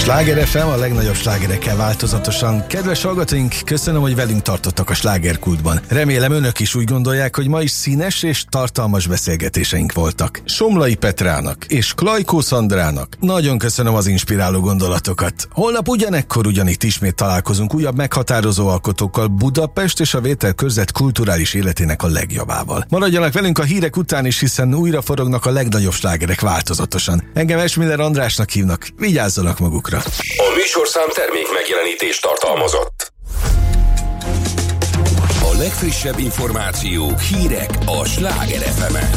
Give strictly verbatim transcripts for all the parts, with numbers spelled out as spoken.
Sláger ef em, a legnagyobb slágerekkel változatosan. Kedves hallgatóink, köszönöm, hogy velünk tartottak a slágerkultban. Remélem önök is úgy gondolják, hogy ma is színes és tartalmas beszélgetéseink voltak. Somlai Petrának és Klajkó Szandrának nagyon köszönöm az inspiráló gondolatokat. Holnap ugyanekkor ugyanitt ismét találkozunk újabb meghatározó alkotókkal Budapest és a Vételkörzet kulturális életének a legjavával. Maradjanak velünk a hírek után is, hiszen újra forognak a legnagyobb slágerek változatosan. Engem Esmiller Andrásnak hívnak, vigyázzanak magukra. A műsorszám termék megjelenítést tartalmazott. A legfrissebb információk, hírek a Sláger ef emen.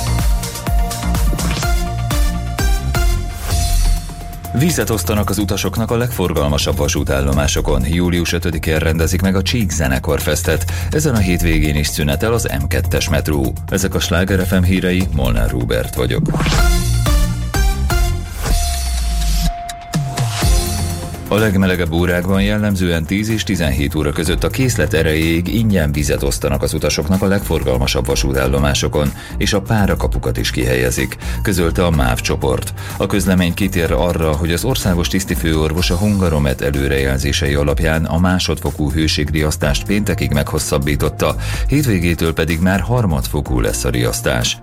Vízet osztanak az utasoknak a legforgalmasabb vasútállomásokon. július ötödikén rendezik meg a Csík Zenekarfestet. Ezen a hétvégén is szünetel az em kettes metró. Ezek a Sláger ef em hírei, Molnár Róbert vagyok. A legmelegebb órákban jellemzően tíz és tizenhét óra között a készlet erejéig ingyen vizet osztanak az utasoknak a legforgalmasabb vasútállomásokon, és a párakapukat is kihelyezik, közölte a MÁV csoport. A közlemény kitér arra, hogy az országos tisztifőorvos a Hungaromet előrejelzései alapján a másodfokú hőségriasztást péntekig meghosszabbította, hétvégétől pedig már harmadfokú lesz a riasztás.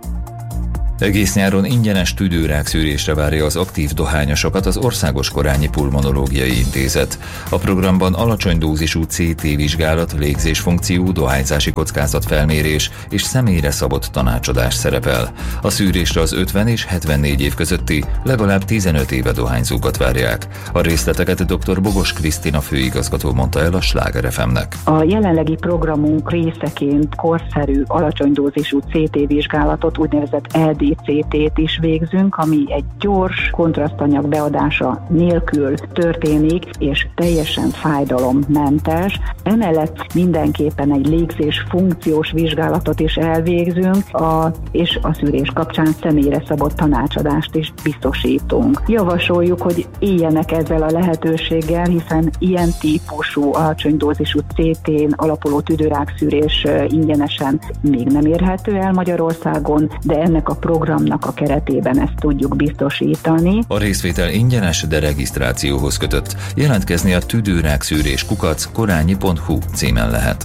Egész nyáron ingyenes tüdőrákszűrésre várja az aktív dohányosokat az Országos Korányi Pulmonológiai Intézet. A programban alacsony dózisú cé té vizsgálat, légzésfunkció, dohányzási kockázatfelmérés és személyre szabott tanácsadás szerepel. A szűrésre az ötven és hetvennégy év közötti, legalább tizenöt éve dohányzókat várják. A részleteket dr. Bogos Krisztina főigazgató mondta el a Sláger ef emnek. A jelenlegi programunk részeként korszerű, alacsony dózisú cé té vizsgálatot, úgynevezett é dé cé té-t is végzünk, ami egy gyors kontrasztanyag beadása nélkül történik, és teljesen fájdalommentes. Emellett mindenképpen egy légzés funkciós vizsgálatot is elvégzünk, a, és a szűrés kapcsán személyre szabott tanácsadást is biztosítunk. Javasoljuk, hogy éljenek ezzel a lehetőséggel, hiszen ilyen típusú alacsony dózisú cé té-n alapuló tüdőrákszűrés ingyenesen még nem érhető el Magyarországon, de ennek a programnak a keretében ezt tudjuk biztosítani. A részvétel ingyenes, de regisztrációhoz kötött. Jelentkezni a tüdőrákszűrés kukac korányi pont hu címen lehet.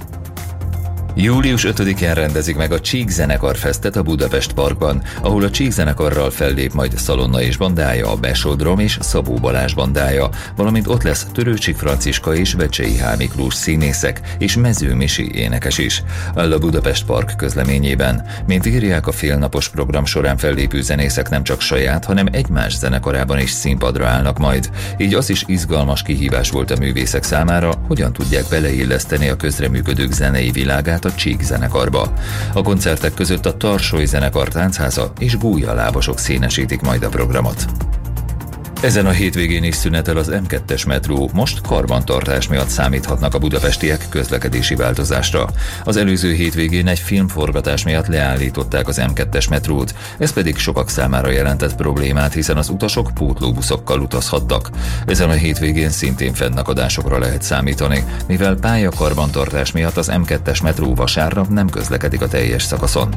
július ötödikén rendezik meg a Csík Zenekarfestet a Budapest Parkban, ahol a Csík Zenekarral fellép majd Szalonna és bandája, a Besodrom és Szabó Balázs bandája, valamint ott lesz Törőcsik Franciska és Vecsei H. Miklós színészek és Mező Misi énekes is. Áll a Budapest Park közleményében. Mint írják, a félnapos program során fellépő zenészek nem csak saját, hanem egymás zenekarában is színpadra állnak majd. Így az is izgalmas kihívás volt a művészek számára, hogyan tudják beleilleszteni a közreműködők zenei világát a Csík Zenekarba. A koncertek között a Tarsoly Zenekar táncháza és gólyalábasok színesítik majd a programot. Ezen a hétvégén is szünetel az em kettes metró, most karbantartás miatt számíthatnak a budapestiek közlekedési változásra. Az előző hétvégén egy filmforgatás miatt leállították az em kettes metrót, ez pedig sokak számára jelentett problémát, hiszen az utasok pótlóbuszokkal utazhattak. Ezen a hétvégén szintén fennakadásokra lehet számítani, mivel pályakarbantartás miatt az em kettes metró vasárnap nem közlekedik a teljes szakaszon.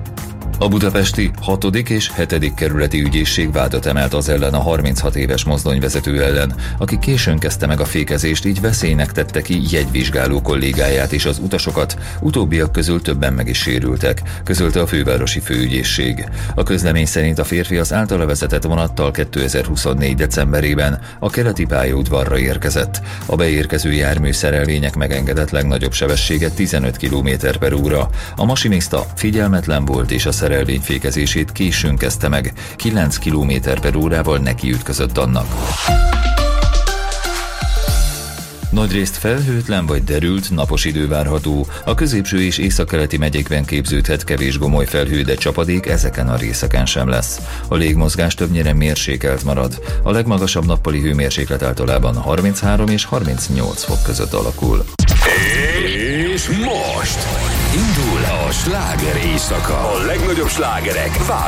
A budapesti hatodik és hetedik kerületi ügyészség vádat emelt az ellen a harminchat éves mozdonyvezető ellen, aki későn kezdte meg a fékezést, így veszélynek tette ki jegyvizsgáló kollégáját és az utasokat, utóbbiak közül többen meg is sérültek, közölte a fővárosi főügyészség. A közlemény szerint a férfi az általa vezetett vonattal kétezer-huszonnégy decemberében a keleti pályaudvarra érkezett. A beérkező jármű szerelvények megengedett legnagyobb sebessége tizenöt kilométer per óra. A masinista figyelmetlen volt és a szerelvény fékezését későn kezdte meg, kilenc kilométer per órával nekiütközött annak. Nagyrészt felhőtlen vagy derült, napos idő várható. A középső és északkeleti megyékben képződhet kevés gomoly felhő, de csapadék ezeken a részeken sem lesz. A légmozgás többnyire mérsékelt marad. A legmagasabb nappali hőmérséklet általában harminchárom és harmincnyolc fok között alakul. És most indul a sláger éjszaka. A legnagyobb slágerek